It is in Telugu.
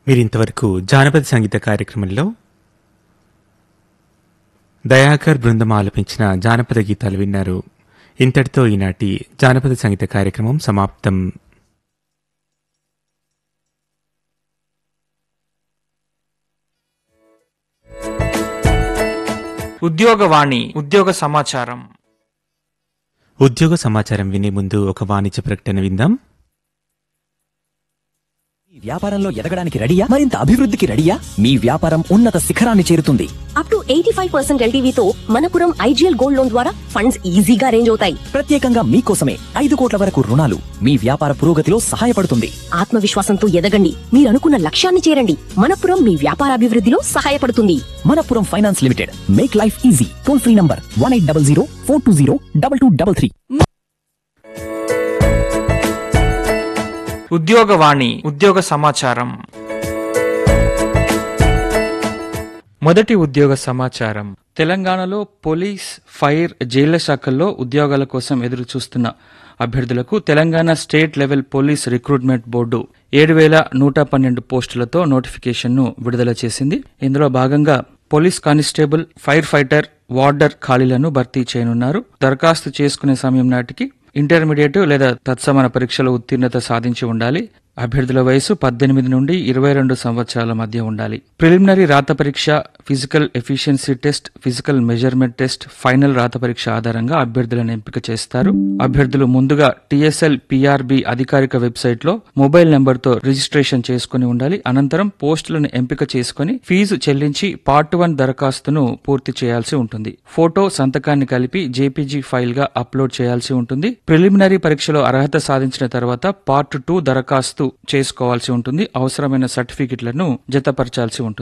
మీరింతవరకు జానపద సంగీత కార్యక్రమంలో దయాకర్ బృందం ఆలపించిన జానపద గీతాలు విన్నారు. ఇంతటితో ఈనాటి జానపద సంగీత కార్యక్రమం సమాప్తం. ఉద్యోగవాణి ఉద్యోగ సమాచారం. ఉద్యోగ సమాచారం వినే ముందు ఒక వాణిజ్య ప్రకటన విందాం. వ్యాపారంలో ఎదగడానికి రెడీయా? మరింత అభివృద్ధికి రెడీయా? మీ వ్యాపారం ఉన్నత శిఖరాన్ని చేరుతుంది. Up to 85% LTVతో Manappuram IGL gold loan ద్వారా ఫండ్స్ ఈజీగా అరేంజ్ అవుతాయి. ప్రత్యేకంగా మీకోసమే 5 కోట్ల వరకు రుణాలు మీ వ్యాపార పురోగతిలో సహాయపడుతుంది. ఆత్మవిశ్వాసంతో ఎదగండి, మీరు అనుకున్న లక్ష్యాన్ని చేరండి. మనపురం మీ వ్యాపారాభివృద్ధిలో సహాయపడుతుంది. Manappuram finance limited, make life easy. Toll free number 1800-420-2233. ఉద్యోగవాణి ఉద్యోగ సమాచారం. మొదటి ఉద్యోగ సమాచారం. తెలంగాణలో పోలీస్, ఫైర్, జైళ్ల శాఖల్లో ఉద్యోగాల కోసం ఎదురు చూస్తున్న అభ్యర్థులకు Telangana state level police recruitment board 7,112 పోస్టులతో నోటిఫికేషన్ను విడుదల చేసింది. ఇందులో భాగంగా police constable, fire fighter, warder ఖాళీలను భర్తీ చేయనున్నారు. దరఖాస్తు చేసుకునే సమయం నాటికి ఇంటర్మీడియట్ లేదా తత్సమాన పరీక్షలో ఉత్తీర్ణత సాధించి ఉండాలి. అభ్యర్థుల వయసు 18 నుండి 22 సంవత్సరాల మధ్య ఉండాలి. ప్రిలిమినరీ రాత పరీక్ష, physical efficiency test, physical measurement test, final రాత పరీక్ష ఆధారంగా అభ్యర్థులను ఎంపిక చేస్తారు. అభ్యర్థులు ముందుగా TSL PRB అధికారిక వెబ్సైట్ లో మొబైల్ నెంబర్తో రిజిస్ట్రేషన్ చేసుకుని ఉండాలి. అనంతరం పోస్టులను ఎంపిక చేసుకుని ఫీజు చెల్లించి పార్ట్ 1 దరఖాస్తును పూర్తి చేయాల్సి ఉంటుంది. ఫోటో, సంతకాన్ని కలిపి JPG ఫైల్ గా అప్లోడ్ చేయాల్సి ఉంటుంది. ప్రిలిమినరీ పరీక్షలో అర్హత సాధించిన తర్వాత పార్ట్ 2 దరఖాస్తు చేసుకోవాల్సి ఉంటుంది. అవసరమైన సర్టిఫికెట్లను జతపరచాల్సి ఉంటుంది.